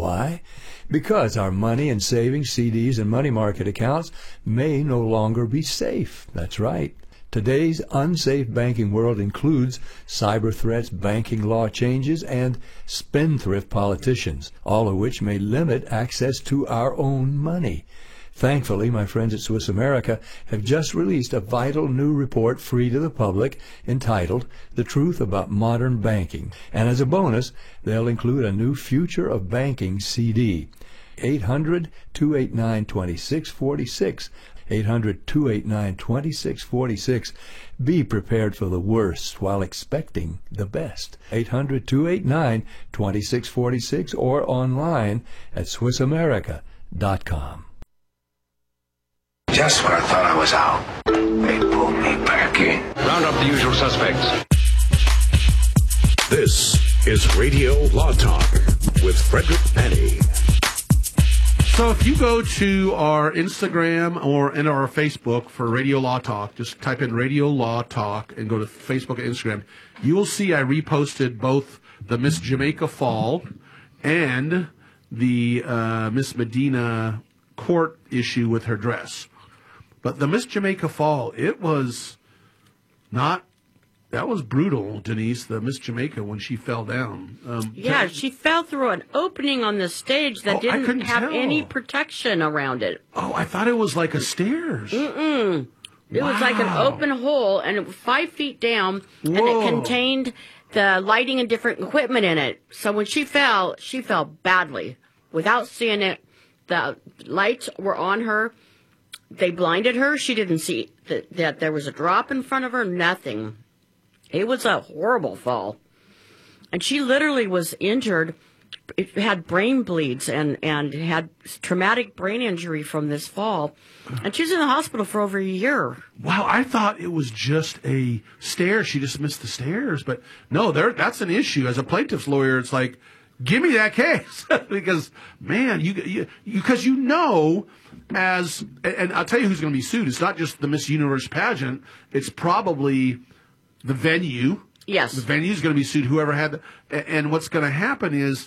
Why? Because our money and savings, CDs, and money market accounts may no longer be safe. That's right. Today's unsafe banking world includes cyber threats, banking law changes, and spendthrift politicians, all of which may limit access to our own money. Thankfully, my friends at Swiss America have just released a vital new report free to the public entitled The Truth About Modern Banking. And as a bonus, they'll include a new Future of Banking CD. 800-289-2646. 800-289-2646. Be prepared for the worst while expecting the best. 800-289-2646 or online at SwissAmerica.com. Just when I thought I was out, they pulled me back in. Round up the usual suspects. This is Radio Law Talk with Frederick Penny. So if you go to our Instagram or in our Facebook for Radio Law Talk, just type in Radio Law Talk and go to Facebook and Instagram, you will see I reposted both the Miss Jamaica Fall and the Miss Medina court issue with her dress. But the Miss Jamaica Fall, it was not... That was brutal, Denise, the Miss Jamaica, when she fell down. She fell through an opening on the stage that didn't have any protection around it. Oh, I thought it was like a stairs. Mm-mm. It was like an open hole, and it was 5 feet down, and it contained the lighting and different equipment in it. So when she fell badly. Without seeing it, the lights were on her. They blinded her. She didn't see that there was a drop in front of her, nothing. It was a horrible fall. And she literally was injured, had brain bleeds and had traumatic brain injury from this fall. And she was in the hospital for over a year. Wow, I thought it was just a stair. She just missed the stairs. But no, that's an issue. As a plaintiff's lawyer, it's like, give me that case. Because, man, because you know, and I'll tell you who's going to be sued. It's not just the Miss Universe pageant. It's probably... the venue. Yes. The venue is going to be sued, whoever had and what's going to happen is,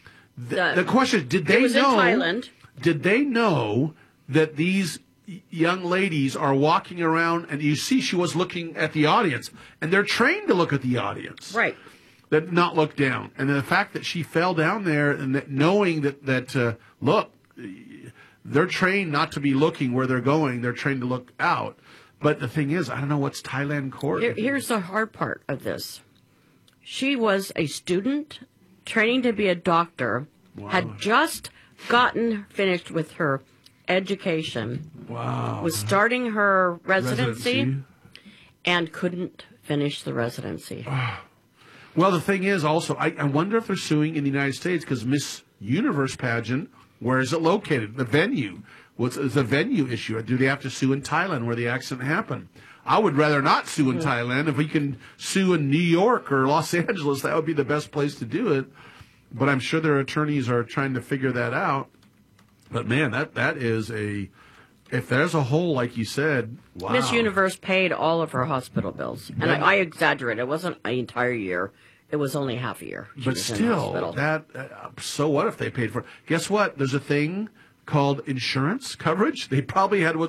the question is, did they know... It was in Thailand. Did they know that these young ladies are walking around, and you see she was looking at the audience, and they're trained to look at the audience. Right. That not look down. And the fact that she fell down there, and that knowing that look, they're trained not to be looking where they're going, they're trained to look out. But the thing is, I don't know what's Thailand court. Here's the hard part of this. She was a student training to be a doctor, had just gotten finished with her education, was starting her residency, and couldn't finish the residency. Well, the thing is also, I wonder if they're suing in the United States because Miss Universe pageant, where is it located? The venue. It's a venue issue. Do they have to sue in Thailand where the accident happened? I would rather not sue in Thailand. If we can sue in New York or Los Angeles, that would be the best place to do it. But I'm sure their attorneys are trying to figure that out. But, man, that is a... If there's a hole, like you said, wow. Miss Universe paid all of her hospital bills. And I exaggerate. It wasn't an entire year. It was only half a year. But still, so what if they paid for it? Guess what? There's a thing called insurance coverage. They probably had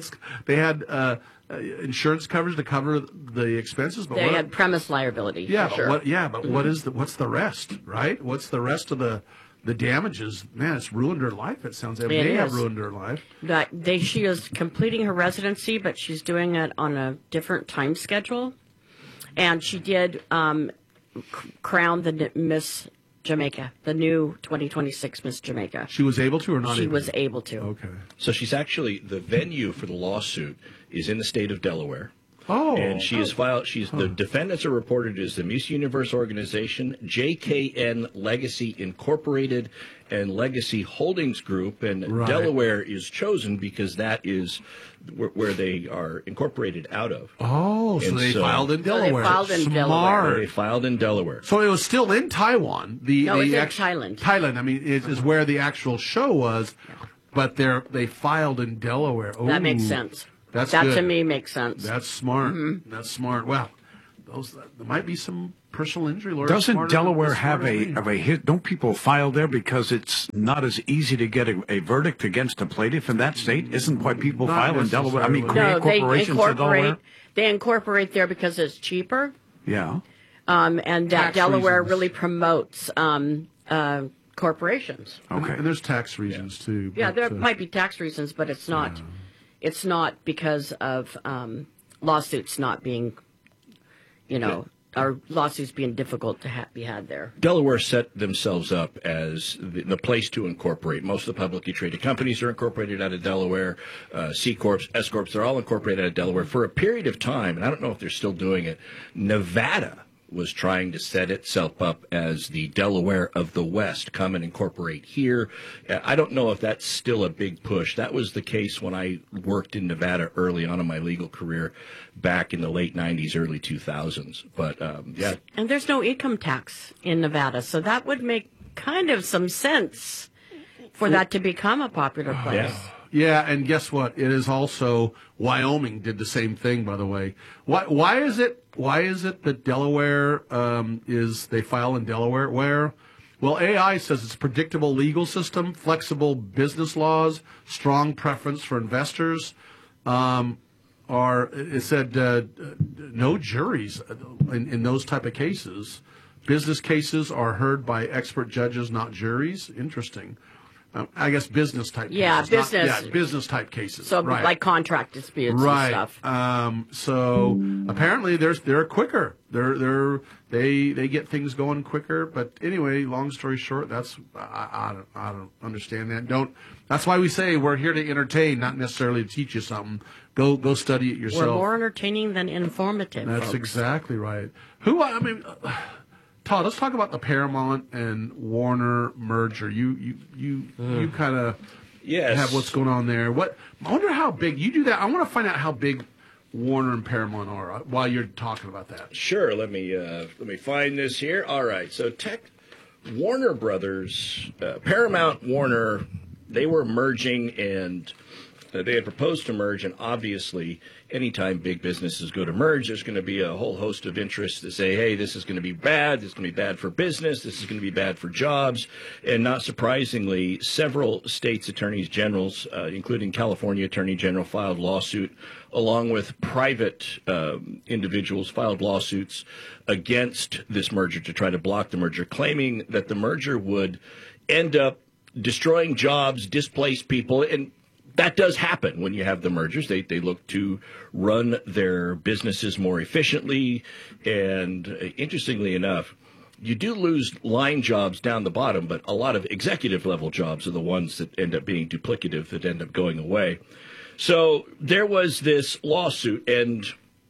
insurance coverage to cover the expenses. But they had premise liability. Yeah, for sure. But what's the rest, right? What's the rest of the damages? Man, it's ruined her life. It sounds like it may have ruined her life. She is completing her residency, but she's doing it on a different time schedule. And she did crown the Miss Jamaica, the new 2026 Miss Jamaica. She was able to or not? She was able to. Okay. So she's actually, the venue for the lawsuit is in the state of Delaware. Oh. And she has filed, the defendants are reported as the Miss Universe organization, JKN Legacy Incorporated, and Legacy Holdings Group. And Delaware is chosen because that is where they are incorporated out of. Oh, so they filed in Delaware. They filed in Delaware. They filed in Delaware. So it was still in Taiwan. It's in Thailand. Thailand, I mean, is where the actual show was, but they filed in Delaware. Ooh, that makes sense. That to me makes sense. That's smart. Mm-hmm. That's smart. Well, there might be some personal injury lawyers. Doesn't Delaware have don't people file there because it's not as easy to get a verdict against a plaintiff in that state? Isn't why people file in Delaware? I mean, create corporations in Delaware? They incorporate there because it's cheaper. Yeah. And that Tax Delaware reasons. really promotes corporations. Okay. And there's tax reasons too. Yeah, but, there might be tax reasons, but it's not. It's not because of lawsuits not being, or lawsuits being difficult to be had there. Delaware set themselves up as the place to incorporate. Most of the publicly traded companies are incorporated out of Delaware. C Corps, S Corps, they're all incorporated out of Delaware. For a period of time, and I don't know if they're still doing it, Nevada was trying to set itself up as the Delaware of the West, come and incorporate here. I don't know if that's still a big push. That was the case when I worked in Nevada early on in my legal career back in the late 90s, early 2000s. But, yeah. And there's no income tax in Nevada, so that would make kind of some sense for that to become a popular place. Yeah. Yeah, and guess what? It is also Wyoming did the same thing. By the way, why is it that Delaware they file in Delaware? Well, AI says it's predictable legal system, flexible business laws, strong preference for investors. It said no juries in those type of cases. Business cases are heard by expert judges, not juries. Interesting. I guess business type cases. Yeah, business. Business type cases. So right. like contract disputes Right. and stuff. So apparently they're quicker. They get things going quicker. But anyway, long story short, I don't understand that. That's why we say we're here to entertain, not necessarily to teach you something. Go study it yourself. We're more entertaining than informative. That's folks. exactly right. Todd, let's talk about the Paramount and Warner merger. You kind of have what's going on there. I wonder how big you do that. I want to find out how big Warner and Paramount are while you're talking about that. Sure. Let me find this here. All right. So Warner Brothers, Paramount, Warner, they were merging, and they had proposed to merge, and obviously anytime big businesses go to merge, there's going to be a whole host of interests that say, hey, this is going to be bad, this is going to be bad for business, this is going to be bad for jobs. And not surprisingly, several states' attorneys generals, including California Attorney General, filed lawsuit, along with private individuals filed lawsuits against this merger to try to block the merger, claiming that the merger would end up destroying jobs, displace people, and that does happen when you have the mergers. They look to run their businesses more efficiently. And interestingly enough, you do lose line jobs down the bottom, but a lot of executive level jobs are the ones that end up being duplicative, that end up going away. So there was this lawsuit. And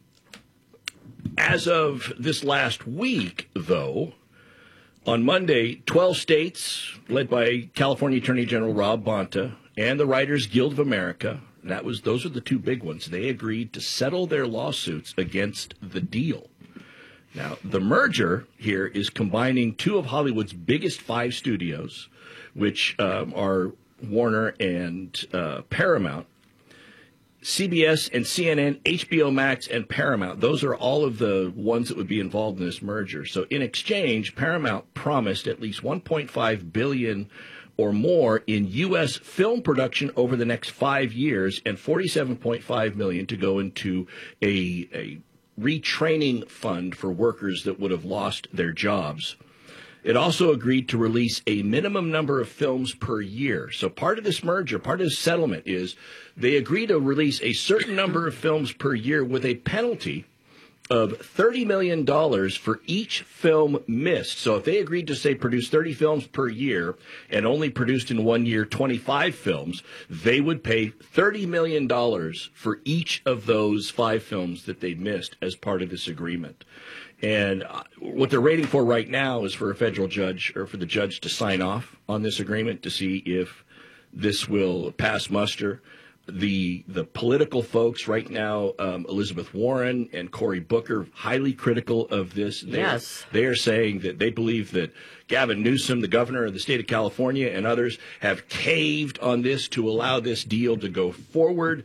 as of this last week, though, on Monday, 12 states, led by California Attorney General Rob Bonta, and the Writers Guild of America, those are the two big ones. They agreed to settle their lawsuits against the deal. Now, the merger here is combining two of Hollywood's biggest 5 studios, which are Warner and Paramount. CBS and CNN, HBO Max, and Paramount. Those are all of the ones that would be involved in this merger. So in exchange, Paramount promised at least $1.5 billion or more in U.S. film production over the next 5 years, and $47.5 million to go into a retraining fund for workers that would have lost their jobs. It also agreed to release a minimum number of films per year. So part of this merger, part of this settlement is they agree to release a certain number of films per year with a penalty of $30 million for each film missed. So if they agreed to, say, produce 30 films per year and only produced in 1 year 25 films, they would pay $30 million for each of those 5 films that they missed as part of this agreement. And what they're waiting for right now is for a federal judge, or for the judge, to sign off on this agreement to see if this will pass muster. The political folks right now, Elizabeth Warren and Cory Booker, highly critical of this. Yes. They are saying that they believe that Gavin Newsom, the governor of the state of California, and others have caved on this to allow this deal to go forward.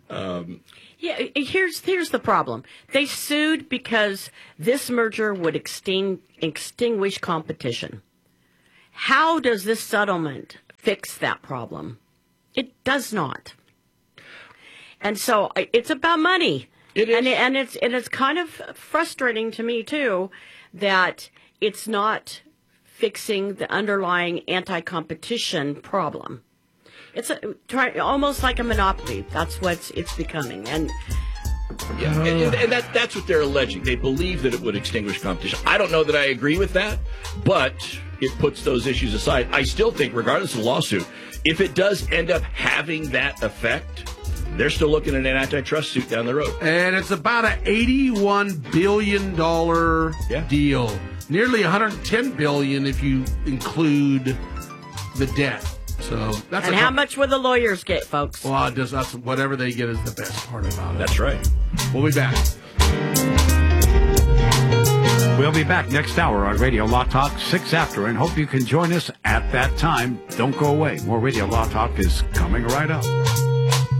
Here's the problem. They sued because this merger would extinguish competition. How does this settlement fix that problem? It does not. And so it's about money. It is. And it's kind of frustrating to me, too, that it's not fixing the underlying anti-competition problem. It's almost like a monopoly. That's what it's becoming. And that's what they're alleging. They believe that it would extinguish competition. I don't know that I agree with that, but it puts those issues aside. I still think, regardless of the lawsuit, if it does end up having that effect, they're still looking at an antitrust suit down the road. And it's about an $81 billion deal. Nearly $110 billion if you include the debt. So that's how much will the lawyers get, folks? Well, that's whatever they get is the best part about it. That's right. We'll be back. We'll be back next hour on Radio Law Talk 6 after, and hope you can join us at that time. Don't go away. More Radio Law Talk is coming right up.